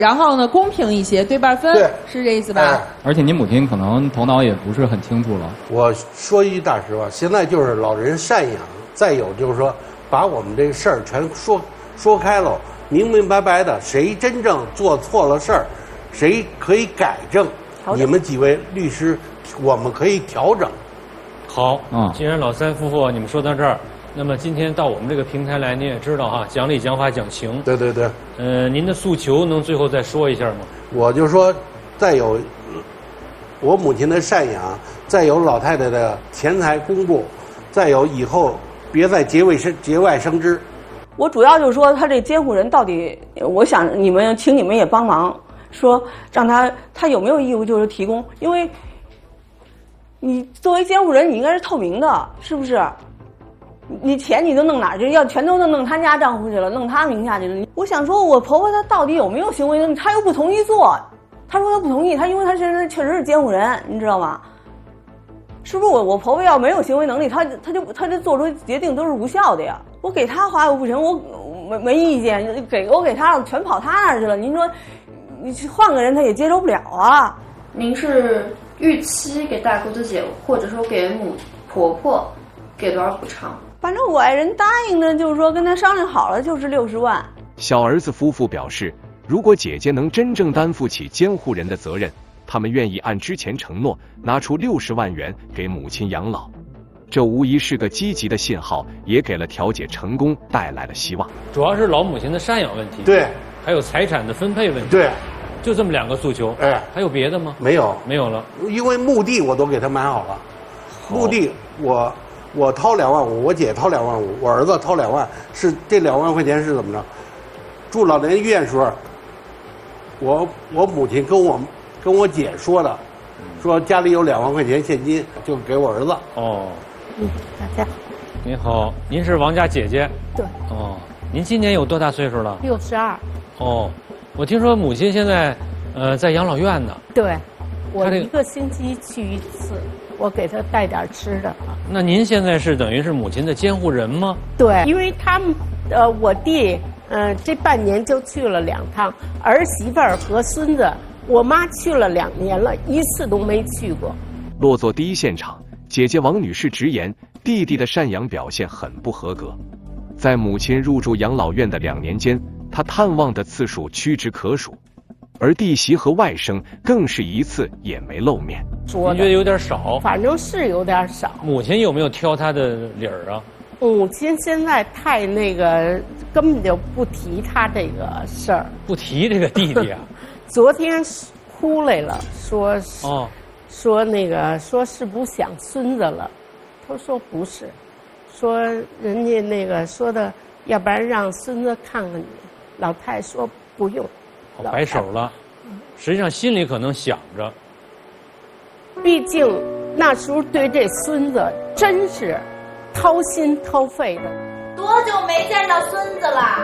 然后呢，公平一些，对半分，是这意思吧？ 而且您母亲可能头脑也不是很清楚了。 我说一句大实话，现在就是老人赡养，再有就是说，把我们这个事儿全说开了，明明白白的，谁真正做错了事儿，谁可以改正，你们几位律师，我们可以调整。 好，既然老三夫妇你们说到这儿。那么今天到我们这个平台来，您也知道哈，讲理、讲法、讲情。 对对对。 您的诉求能最后再说一下吗？ 我就说，再有我母亲的赡养，再有老太太的钱财公布，再有以后别再节外生枝。 我主要就是说，他这监护人到底，我想请你们也帮忙，说让他有没有义务就是提供，因为你作为监护人，你应该是透明的，是不是？你钱你都弄哪儿去？要全都弄他家账户去了，弄他名下去了。我想说，我婆婆她到底有没有行为能力？她又不同意做，她说她不同意，因为她确实是监护人，你知道吗？是不是我婆婆要没有行为能力，她就做出决定都是无效的呀？我给她花又不成，我没意见，我给她全跑她那儿去了。您说，你换个人她也接受不了啊。 您是预期给大姑子姐，或者说给婆婆给多少补偿？ 反正我爱人答应着，就是说跟他商量好了，就是60万。 小儿子夫妇表示，如果姐姐能真正担负起监护人的责任，他们愿意按之前承诺拿出60万元给母亲养老。这无疑是个积极的信号，也给了调解成功带来了希望。 主要是老母亲的赡养问题， 对， 还有财产的分配问题， 对， 就这么2个诉求。还有别的吗？ 没有了， 因为墓地我都给他买好了，墓地我掏2万5，我姐掏2万5，我儿子掏2万，是这2万块钱是怎么着？住老年院时候，我母亲跟我姐说的，说家里有2万块钱现金，就给我儿子。 大家好。 您好，您是王家姐姐。 对。 您今年有多大岁数了 ？62。 我听说母亲现在在养老院呢。 对，我1个星期去1次。我给他带点吃的。 那您现在是等于是母亲的监护人吗？ 对，因为他们我弟这半年就去了2趟，儿媳妇儿和孙子，我妈去了2年了，1次都没去过。 落座第一现场，姐姐王女士直言，弟弟的赡养表现很不合格。在母亲入住养老院的2年间，她探望的次数屈指可数。而弟媳和外甥更是1次也没露面。 你觉得有点少？ 反正是有点少。 母亲有没有挑他的理儿啊？ 母亲现在太那个，根本就不提他这个事儿。 不提这个弟弟啊？ 昨天哭来了，说那个说是不是想孙子了？他说不是，说人家那个说的，要不然让孙子看看你。老太太说不用。 摆手了，实际上心里可能想着， 毕竟那时候对这孙子真是掏心掏肺的。 多久没见到孙子了？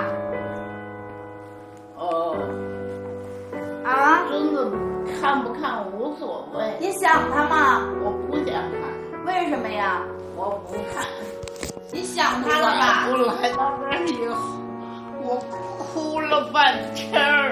孙子看不看无所谓。 你想他吗？ 我不想看。 为什么呀？ 我不看。 你想他了吧？ 我来到这儿以后，我哭了半天儿。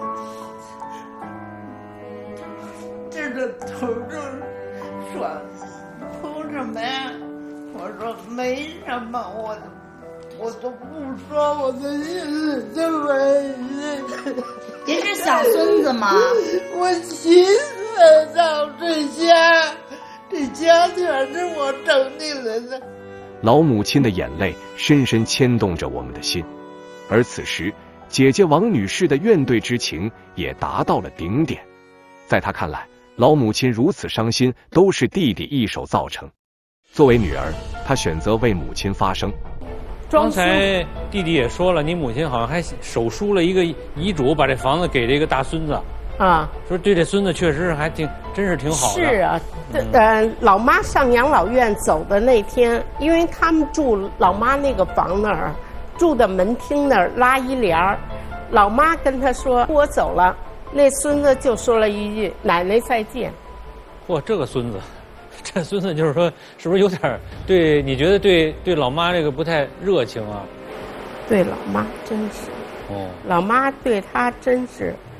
这个头就说哭什么呀？我说没什么，我都不说，我的心里这么。 您是想孙子吗？ 我心思到这家全是我整起来的。 老母亲的眼泪深深牵动着我们的心，而此时姐姐王女士的怨怼之情也达到了顶点。在她看来，老母亲如此伤心都是弟弟一手造成。作为女儿，她选择为母亲发声。 刚才弟弟也说了，你母亲好像还手书了一个遗嘱，把这房子给这个大孙子啊，说对这孙子确实还真是挺好的。 是啊，老妈上养老院走的那天，因为他们住老妈那个房那儿，住的门厅那儿拉一帘儿，老妈跟他说我走了。那孙子就说了一句：“奶奶再见。” 嚯，这个孙子，这孙子就是说，是不是有点对？你觉得对老妈这个不太热情啊？ 对老妈真是，老妈对他真是，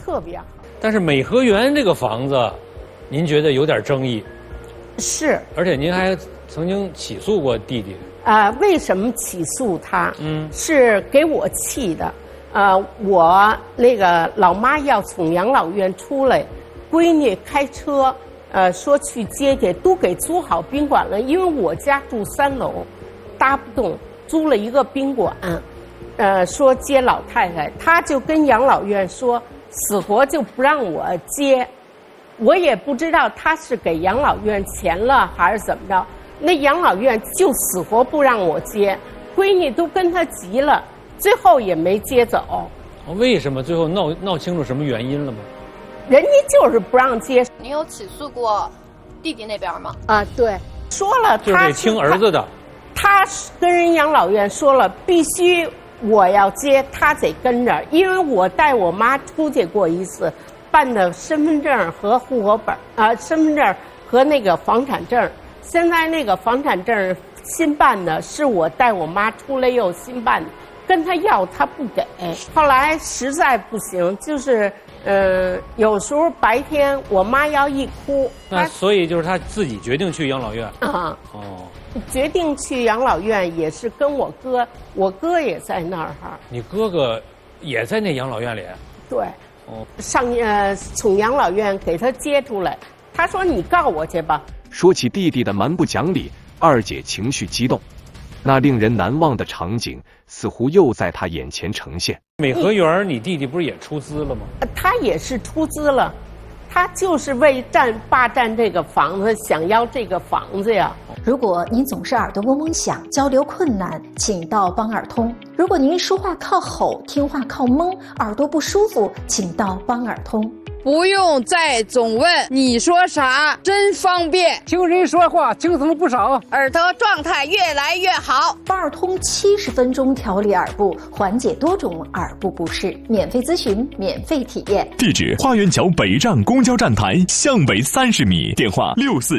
特别好。 但是美和园这个房子，您觉得有点争议？ 是。 而且您还曾经起诉过弟弟。 为什么起诉他？是给我气的。我那个老妈要从养老院出来，闺女开车，说去接去，都给租好宾馆了。因为我家住3楼，搭不动，租了一个宾馆，说接老太太，他就跟养老院说，死活就不让我接。我也不知道他是给养老院钱了还是怎么着，那养老院就死活不让我接，闺女都跟他急了，最后也没接走。 为什么？最后闹清楚什么原因了吗？ 人家就是不让接。 你有起诉过弟弟那边吗？ 对，说了他就是听儿子的。 他跟人养老院说了，必须我要接，他得跟着，因为我带我妈出去过一次，办的身份证和户口本身份证和那个房产证。现在那个房产证新办的，是我带我妈出来又新办的，跟他要他不给。后来实在不行，就是有时候白天我妈要一哭， 那所以就是他自己决定去养老院决定去养老院也是跟我哥，我哥也在那儿哈。 你哥哥也在那养老院里？ 对。从养老院给他接出来，他说你告我去吧。 说起弟弟的蛮不讲理，二姐情绪激动，那令人难忘的场景似乎又在她眼前呈现。 美和园，你弟弟不是也出资了吗？ 他也是出资了，他就是为霸占这个房子，想要这个房子呀。 如果您总是耳朵嗡嗡响，交流困难，请到帮耳通。如果您说话靠吼，听话靠蒙，耳朵不舒服，请到帮耳通。 不用再总问你说啥，真方便。 听人说话轻松不少， 耳朵状态越来越好。 帮耳通70分钟调理耳部，缓解多种耳部不适，免费咨询，免费体验。 地址：花园桥北站公交站台向北30米，电话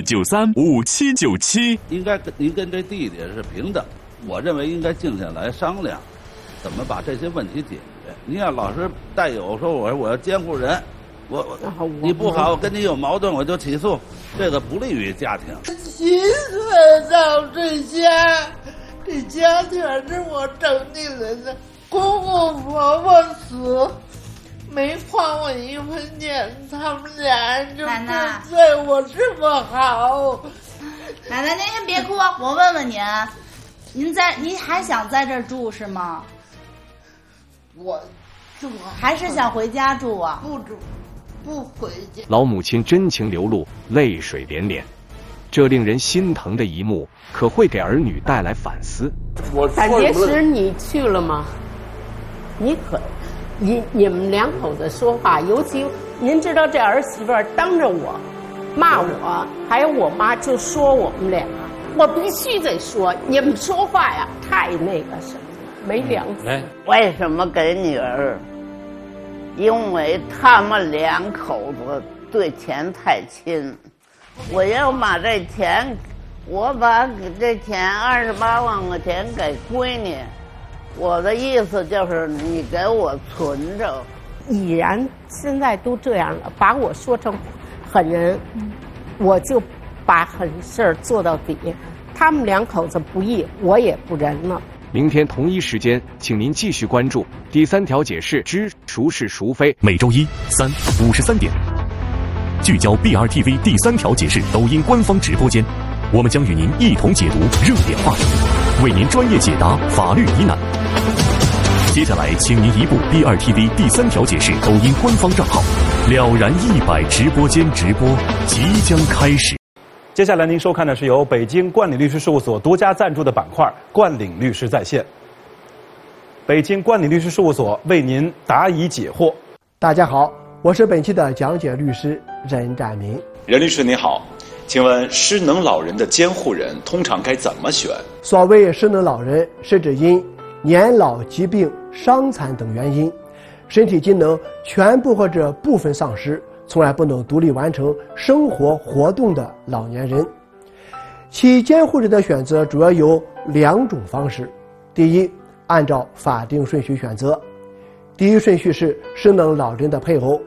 64935797。 应该您跟这弟弟是平等，我认为应该静下来商量，怎么把这些问题解决。你要老是带有说我要监护人。你不好，我跟你有矛盾，我就起诉，这个不利于家庭。 心碎到这家庭是我整起来的，公公婆婆死，没花我1分钱，他们俩就对我这么好。 奶奶，您先别哭，我问问您，您还想在这儿住是吗？ 我住， 还是想回家住啊？ 不住。不回家。 老母亲真情流露，泪水连连，这令人心疼的一幕，可会给儿女带来反思。 胆结石你去了吗？你们两口子说话，尤其您知道这儿媳妇当着我骂我，还有我妈就说我们俩，我必须得说，你们说话呀太那个什么，没良心。 为什么给女儿？因为他们两口子对钱太亲，我要把这钱，我把这钱28万块钱给闺女，我的意思就是你给我存着。 已然现在都这样了，把我说成狠人，我就把狠事做到底。他们两口子不义，我也不仁了。 明天同一时间，请您继续关注第3条解释之孰是孰非。 每周1、3、53点，聚焦 BRTV 第3条解释抖音官方直播间，我们将与您一同解读热点话题，为您专业解答法律疑难。接下来，请您移步 BRTV 第3条解释抖音官方账号，了然100直播间直播即将开始。 接下来您收看的是由北京冠领律师事务所独家赞助的板块“冠领律师在线”。北京冠领律师事务所为您答疑解惑。 大家好，我是本期的讲解律师任占明。 任律师您好，请问失能老人的监护人通常该怎么选？ 所谓失能老人，是指因年老、疾病、伤残等原因，身体机能全部或者部分丧失，从而不能独立完成生活活动的老年人。其监护人的选择主要有2种方式。第一，按照法定顺序选择。第一顺序是失能老人的配偶，